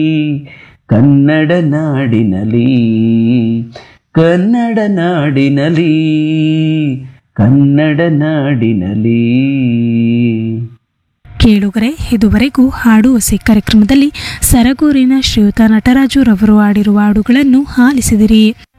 ಕನ್ನಡ ನಾಡಿನಲಿ ಕನ್ನಡ ನಾಡಿನಲಿ ಕನ್ನಡ ನಾಡಿನಲಿ. ಕೇಳುಗರೆ, ಇದುವರೆಗೂ ಹಾಡು ಹೊಸ ಕಾರ್ಯಕ್ರಮದಲ್ಲಿ ಸರಗೂರಿನ ಶ್ರೀಯುತ ನಟರಾಜು ರವರು ಹಾಡಿರುವ ಹಾಡುಗಳನ್ನು ಆಲಿಸಿದಿರಿ.